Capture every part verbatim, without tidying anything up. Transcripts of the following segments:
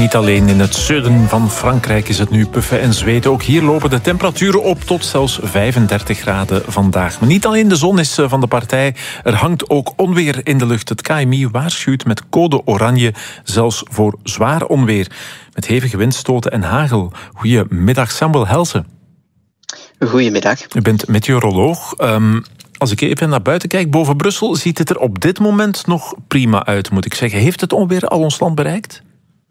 niet alleen in het zuiden van Frankrijk is het nu puffen en zweten. Ook hier lopen de temperaturen op tot zelfs vijfendertig graden vandaag. Maar niet alleen de zon is van de partij. Er hangt ook onweer in de lucht. Het K M I waarschuwt met code oranje, zelfs voor zwaar onweer. Met hevige windstoten en hagel. Goedemiddag, Samuel Helsen. Goedemiddag. U bent meteoroloog. Um, als ik even naar buiten kijk, boven Brussel, ziet het er op dit moment nog prima uit, moet ik zeggen. Heeft het onweer al ons land bereikt?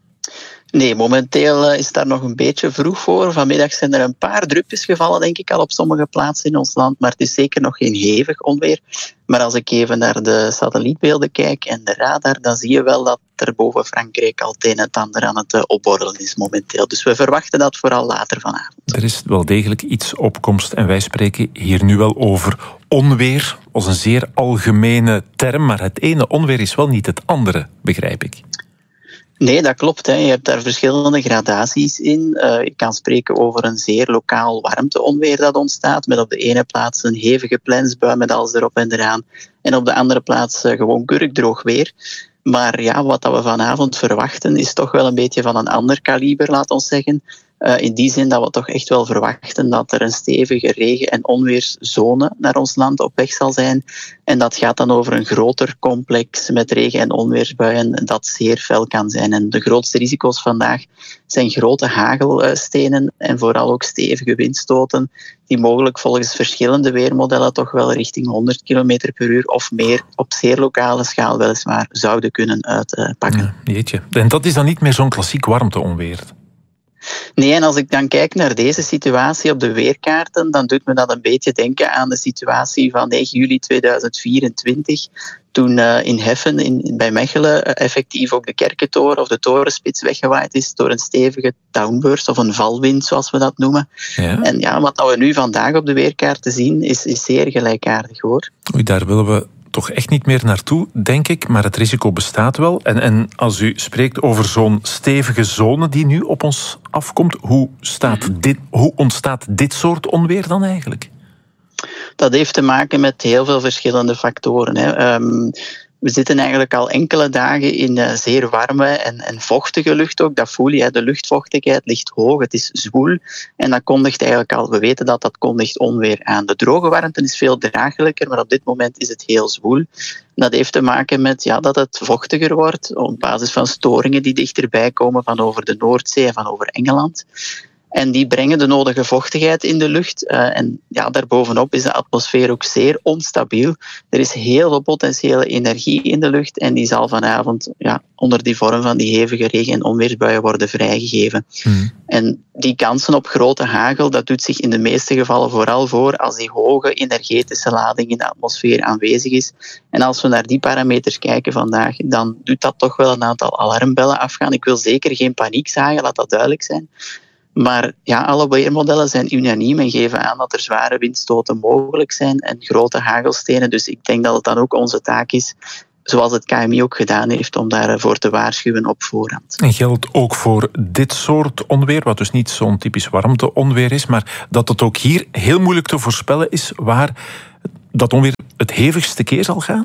Nee, momenteel is daar nog een beetje vroeg voor. Vanmiddag zijn er een paar druppels gevallen, denk ik, al op sommige plaatsen in ons land. Maar het is zeker nog geen hevig onweer. Maar als ik even naar de satellietbeelden kijk en de radar, dan zie je wel dat er boven Frankrijk al het een en het ander aan het opborrelen is momenteel. Dus we verwachten dat vooral later vanavond. Er is wel degelijk iets opkomst en wij spreken hier nu wel over onweer. Dat is een zeer algemene term, maar het ene onweer is wel niet het andere, begrijp ik. Nee, dat klopt. Hè. Je hebt daar verschillende gradaties in. Uh, ik kan spreken over een zeer lokaal warmteonweer dat ontstaat, met op de ene plaats een hevige plensbui met alles erop en eraan, en op de andere plaats uh, gewoon kurkdroog weer. Maar ja, wat we vanavond verwachten is toch wel een beetje van een ander kaliber, laat ons zeggen. Uh, in die zin dat we toch echt wel verwachten dat er een stevige regen- en onweerszone naar ons land op weg zal zijn. En dat gaat dan over een groter complex met regen- en onweersbuien dat zeer fel kan zijn. En de grootste risico's vandaag zijn grote hagelstenen en vooral ook stevige windstoten die mogelijk volgens verschillende weermodellen toch wel richting honderd kilometer per uur of meer op zeer lokale schaal weliswaar zouden kunnen uitpakken. Ja, jeetje. En dat is dan niet meer zo'n klassiek warmteonweer? Nee, en als ik dan kijk naar deze situatie op de weerkaarten, dan doet me dat een beetje denken aan de situatie van negen juli tweeduizend vierentwintig, toen uh, in Heffen, in, bij Mechelen, uh, effectief ook de Kerkentoren of de torenspits weggewaaid is door een stevige downburst of een valwind, zoals we dat noemen. Ja. En ja, wat we nu vandaag op de weerkaarten zien, is, is zeer gelijkaardig, hoor. Oei, daar willen we toch echt niet meer naartoe, denk ik, maar het risico bestaat wel. En, en als u spreekt over zo'n stevige zone die nu op ons afkomt, hoe, staat dit, hoe ontstaat dit soort onweer dan eigenlijk? Dat heeft te maken met heel veel verschillende factoren, hè. Um, We zitten eigenlijk al enkele dagen in uh, zeer warme en, en vochtige lucht ook. Dat voel je, de luchtvochtigheid ligt hoog, het is zwoel. En dat kondigt eigenlijk al, we weten dat dat kondigt onweer aan. De droge warmte is veel draaglijker, maar op dit moment is het heel zwoel. Dat heeft te maken met ja, dat het vochtiger wordt op basis van storingen die dichterbij komen van over de Noordzee en van over Engeland. En die brengen de nodige vochtigheid in de lucht. Uh, en ja, daarbovenop is de atmosfeer ook zeer onstabiel. Er is heel veel potentiële energie in de lucht en die zal vanavond ja, onder die vorm van die hevige regen- en onweersbuien worden vrijgegeven. Hmm. En die kansen op grote hagel, dat doet zich in de meeste gevallen vooral voor als die hoge energetische lading in de atmosfeer aanwezig is. En als we naar die parameters kijken vandaag, dan doet dat toch wel een aantal alarmbellen afgaan. Ik wil zeker geen paniek zaaien, laat dat duidelijk zijn. Maar ja, alle weermodellen zijn unaniem en geven aan dat er zware windstoten mogelijk zijn en grote hagelstenen. Dus ik denk dat het dan ook onze taak is, zoals het K M I ook gedaan heeft, om daarvoor te waarschuwen op voorhand. En geldt ook voor dit soort onweer, wat dus niet zo'n typisch warmteonweer is, maar dat het ook hier heel moeilijk te voorspellen is waar dat onweer het hevigste keer zal gaan?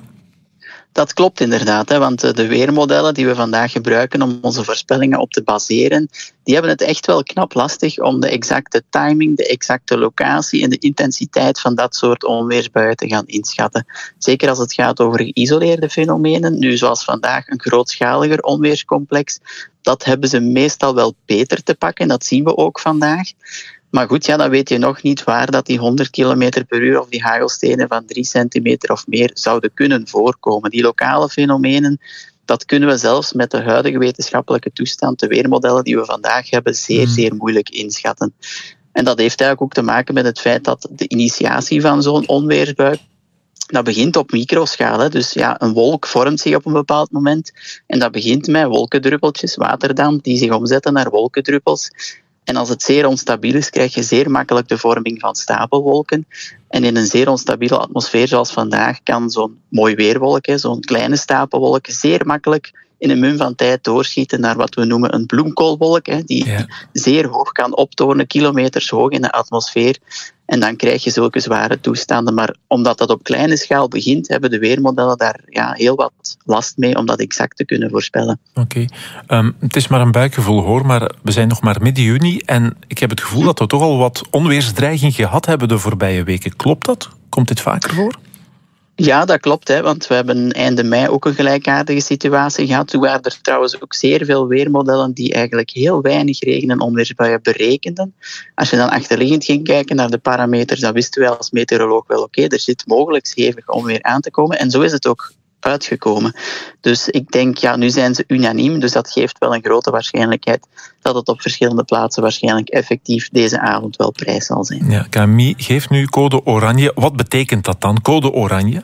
Dat klopt inderdaad, hè, want de weermodellen die we vandaag gebruiken om onze voorspellingen op te baseren, die hebben het echt wel knap lastig om de exacte timing, de exacte locatie en de intensiteit van dat soort onweersbuien te gaan inschatten. Zeker als het gaat over geïsoleerde fenomenen, nu zoals vandaag een grootschaliger onweerscomplex, dat hebben ze meestal wel beter te pakken, dat zien we ook vandaag. Maar goed, ja, dan weet je nog niet waar dat die honderd kilometer per uur of die hagelstenen van drie centimeter of meer zouden kunnen voorkomen. Die lokale fenomenen, dat kunnen we zelfs met de huidige wetenschappelijke toestand, de weermodellen die we vandaag hebben, zeer, zeer moeilijk inschatten. En dat heeft eigenlijk ook te maken met het feit dat de initiatie van zo'n onweersbui, dat begint op microschaal. Hè. Dus ja, een wolk vormt zich op een bepaald moment en dat begint met wolkendruppeltjes, waterdamp, die zich omzetten naar wolkendruppels. En als het zeer onstabiel is, krijg je zeer makkelijk de vorming van stapelwolken. En in een zeer onstabiele atmosfeer zoals vandaag kan zo'n mooi weerwolk, zo'n kleine stapelwolk, zeer makkelijk in een mum van tijd doorschieten naar wat we noemen een bloemkoolwolk, hè, die ja. zeer hoog kan optonen, kilometers hoog in de atmosfeer. En dan krijg je zulke zware toestanden. Maar omdat dat op kleine schaal begint, hebben de weermodellen daar ja, heel wat last mee om dat exact te kunnen voorspellen. Oké. Okay. Um, het is maar een buikgevoel hoor, maar we zijn nog maar midden juni en ik heb het gevoel dat we toch al wat onweersdreiging gehad hebben de voorbije weken. Klopt dat? Komt dit vaker voor? Ja, dat klopt, hè, want we hebben einde mei ook een gelijkaardige situatie gehad. Toen waren er trouwens ook zeer veel weermodellen die eigenlijk heel weinig regen- en onweersbuien berekenden. Als je dan achterliggend ging kijken naar de parameters, dan wisten wij als meteoroloog wel, oké, okay, er zit mogelijk stevig onweer aan te komen. En zo is het ook uitgekomen. Dus ik denk, ja, nu zijn ze unaniem, dus dat geeft wel een grote waarschijnlijkheid dat het op verschillende plaatsen waarschijnlijk effectief deze avond wel prijs zal zijn. Ja, K M I geeft nu code oranje. Wat betekent dat dan, code oranje?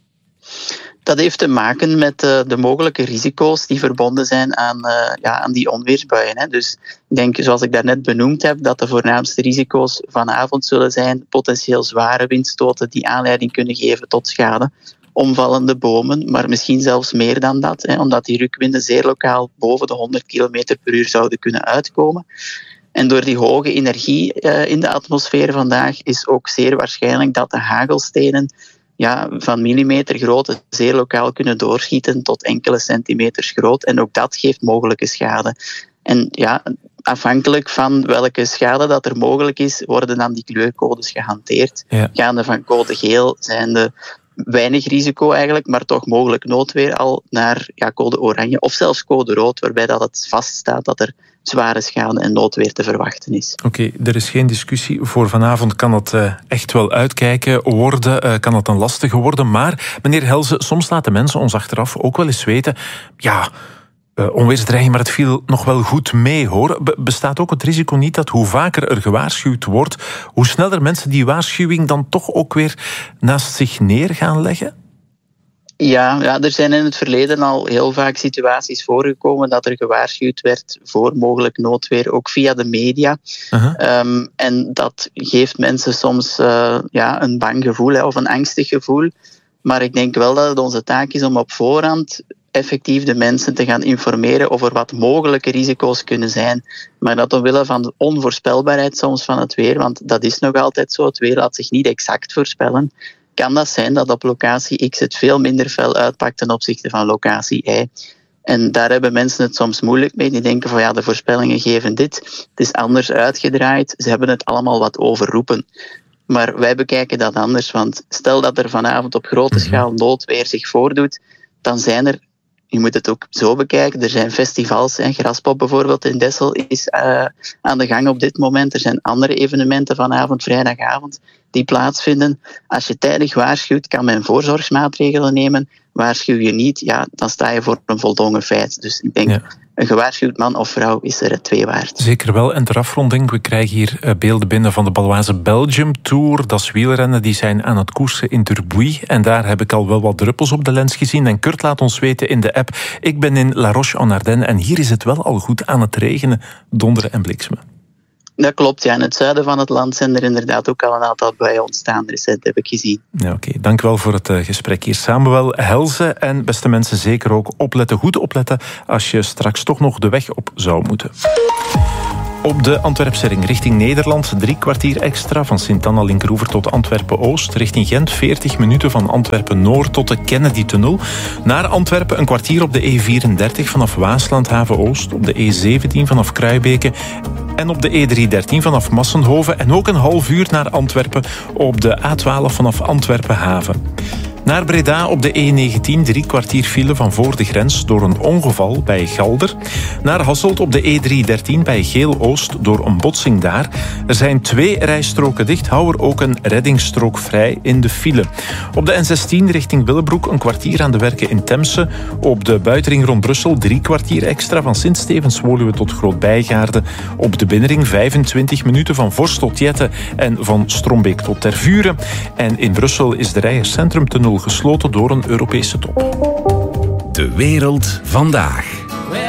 Dat heeft te maken met uh, de mogelijke risico's die verbonden zijn aan, uh, ja, aan die onweersbuien. Hè. Dus ik denk, zoals ik daarnet benoemd heb, dat de voornaamste risico's vanavond zullen zijn potentieel zware windstoten die aanleiding kunnen geven tot schade, omvallende bomen, maar misschien zelfs meer dan dat, hè, omdat die rukwinden zeer lokaal boven de honderd kilometer per uur zouden kunnen uitkomen. En door die hoge energie uh, in de atmosfeer vandaag is ook zeer waarschijnlijk dat de hagelstenen ja, van millimeter grootte zeer lokaal kunnen doorschieten tot enkele centimeters groot. En ook dat geeft mogelijke schade. En ja, afhankelijk van welke schade dat er mogelijk is, worden dan die kleurcodes gehanteerd. Ja. Gaande van code geel zijn de weinig risico eigenlijk, maar toch mogelijk noodweer al naar ja, code oranje of zelfs code rood, waarbij dat het vaststaat dat er zware schade en noodweer te verwachten is. Oké, okay, er is geen discussie. Voor vanavond kan het uh, echt wel uitkijken worden, uh, kan het een lastige worden. Maar, meneer Helze, soms laten mensen ons achteraf ook wel eens weten, ja, uh, onweersdreiging, maar het viel nog wel goed mee, hoor. Be- bestaat ook het risico niet dat hoe vaker er gewaarschuwd wordt, hoe sneller mensen die waarschuwing dan toch ook weer naast zich neer gaan leggen? Ja, ja, er zijn in het verleden al heel vaak situaties voorgekomen dat er gewaarschuwd werd voor mogelijk noodweer, ook via de media. Uh-huh. Um, en dat geeft mensen soms uh, ja, een bang gevoel hè, of een angstig gevoel. Maar ik denk wel dat het onze taak is om op voorhand effectief de mensen te gaan informeren over wat mogelijke risico's kunnen zijn. Maar dat omwille van de onvoorspelbaarheid soms van het weer, want dat is nog altijd zo, het weer laat zich niet exact voorspellen, kan dat zijn dat op locatie X het veel minder fel uitpakt ten opzichte van locatie Y. En daar hebben mensen het soms moeilijk mee. Die denken van ja, de voorspellingen geven dit. Het is anders uitgedraaid. Ze hebben het allemaal wat overroepen. Maar wij bekijken dat anders. Want stel dat er vanavond op grote schaal noodweer zich voordoet, dan zijn er, je moet het ook zo bekijken, er zijn festivals. Hè. Graspop bijvoorbeeld in Dessel is uh, aan de gang op dit moment. Er zijn andere evenementen vanavond, vrijdagavond, die plaatsvinden. Als je tijdig waarschuwt, kan men voorzorgsmaatregelen nemen. Waarschuw je niet, ja, dan sta je voor een voldongen feit. Dus ik denk, ja, een gewaarschuwd man of vrouw is er het twee waard. Zeker wel. En ter afronding, we krijgen hier beelden binnen van de Baloise Belgium Tour. Dat is wielrennen, die zijn aan het koersen in Turbuy. En daar heb ik al wel wat druppels op de lens gezien. En Kurt laat ons weten in de app, ik ben in La Roche-en-Ardennes en hier is het wel al goed aan het regenen, donderen en bliksemen. Dat klopt, ja. In het zuiden van het land zijn er inderdaad ook al een aantal buien ontstaan, recent heb ik gezien. Ja, oké. Okay. Dank wel voor het uh, gesprek hier. Samuel Helze. En beste mensen, zeker ook opletten, goed opletten, als je straks toch nog de weg op zou moeten. Op de Antwerpse ring richting Nederland drie kwartier extra van Sint-Anna-Linkeroever tot Antwerpen-Oost. Richting Gent veertig minuten van Antwerpen-Noord tot de Kennedy-tunnel. Naar Antwerpen een kwartier op de E vierendertig vanaf Waasland-Haven-Oost. Op de E zeventien vanaf Kruibeke. En op de E driehonderddertien vanaf Massenhoven. En ook een half uur naar Antwerpen op de A twaalf vanaf Antwerpen-Haven. Naar Breda op de E negentien, drie kwartier file van voor de grens door een ongeval bij Galder. Naar Hasselt op de E driehonderddertien bij Geel-Oost door een botsing daar. Er zijn twee rijstroken dicht, hou er ook een reddingsstrook vrij in de file. Op de N zestien richting Willebroek een kwartier aan de werken in Temse. Op de buitenring rond Brussel drie kwartier extra van Sint-Stevens-Woluwe tot Groot-Bijgaarde. Op de binnenring vijfentwintig minuten van Vorst tot Jette en van Strombeek tot Tervuren. En in Brussel is de Rijers Centrumtunnel gesloten door een Europese top. De wereld vandaag.